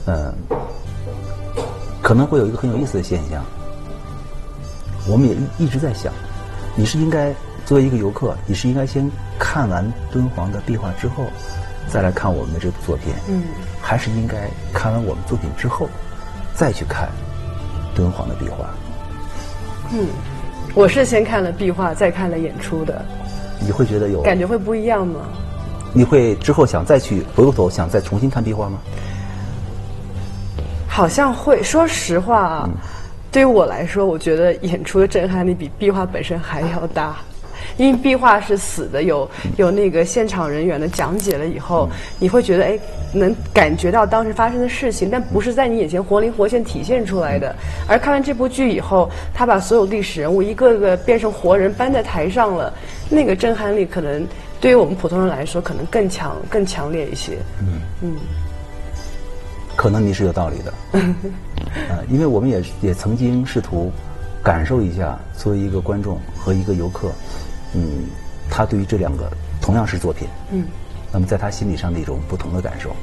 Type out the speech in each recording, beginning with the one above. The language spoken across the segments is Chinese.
可能会有一个很有意思的现象，我们也一直在想，你是应该作为一个游客，你是应该先看完敦煌的壁画之后，再来看我们的这部作品，还是应该看完我们作品之后，再去看敦煌的壁画？ 我是先看了壁画，再看了演出的。 你会觉得有感觉会不一样吗？ 你会之后想再去回过头想再重新看壁画吗？ 好像会。说实话啊，对于我来说，我觉得演出的震撼力比壁画本身还要大。因为壁画是死的，有那个现场人员的讲解了以后，你会觉得能感觉到当时发生的事情，但不是在你眼前活灵活现体现出来的。而看完这部剧以后，他把所有历史人物一个个变成活人搬在台上了，那个震撼力可能对于我们普通人来说，可能更强烈一些。 可能你是有道理的。因为我们也曾经试图感受一下，作为一个观众和一个游客。他对于这两个同样是作品，那么在他心理上的一种不同的感受，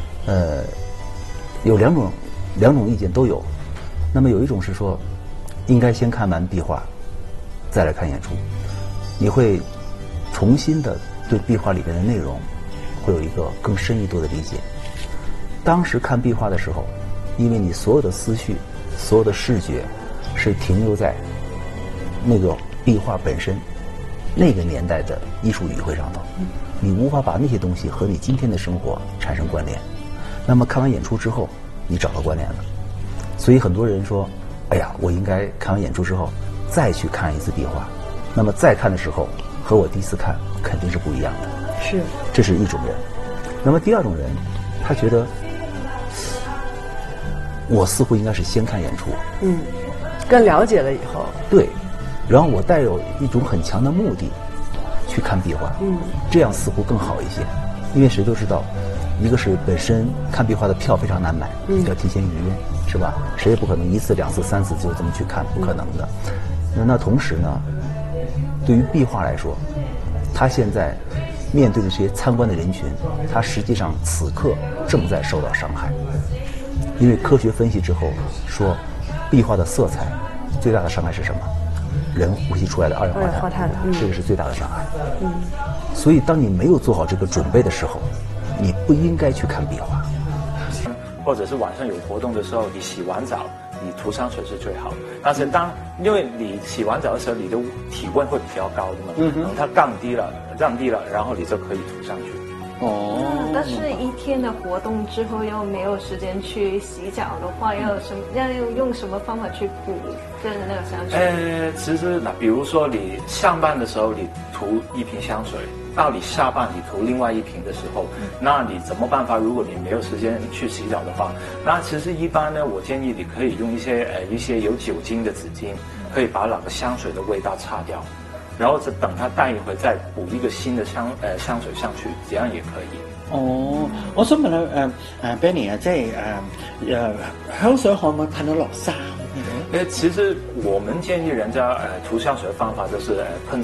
有两种意见都有。那么有一种是说，应该先看完壁画，再来看演出，你会重新的对壁画里面的内容会有一个更深一度的理解。当时看壁画的时候，因为你所有的思绪、所有的视觉是停留在那个壁画本身。那个年代的艺术语汇上头，你无法把那些东西和你今天的生活产生关联。那么看完演出之后，你找到关联了。所以很多人说，哎呀，我应该看完演出之后再去看一次壁画。那么再看的时候，和我第一次看肯定是不一样的。 是， 这是一种人。那么第二种人，他觉得我似乎应该是先看演出， 更了解了以后， 对。然后我带有一种很强的目的去看壁画，这样似乎更好一些。因为谁都知道，一个是本身看壁画的票非常难买，要提前预约，是吧？谁也不可能一次、两次、三次就这么去看，不可能的。那同时呢，对于壁画来说，他现在面对的这些参观的人群，他实际上此刻正在受到伤害。因为科学分析之后说，壁画的色彩最大的伤害是什么？人呼吸出来的二氧化碳，这个是最大的伤害。所以当你没有做好这个准备的时候，你不应该去看壁画。 或者是晚上有活动的时候，你洗完澡，你涂香水是最好。但是因为你洗完澡的时候，你的体温会比较高的嘛，然后它降低了，然后你就可以涂上去。 但是一天的活动之后又没有时间去洗澡的话，要用什么方法去补跟那个香水？ 其实比如说你上班的时候你涂一瓶香水，到你下班你涂另外一瓶的时候，那你怎么办法？如果你没有时间去洗澡的话，那其实一般呢，我建议你可以用一些有酒精的纸巾，可以把那个香水的味道擦掉。然后等它淡一會，再補一個新嘅香水上去，這樣也可以。 我想問下Benny 啊，即係香水可唔可以噴到落衫？ 其實我們建議人家塗香水的方法就是噴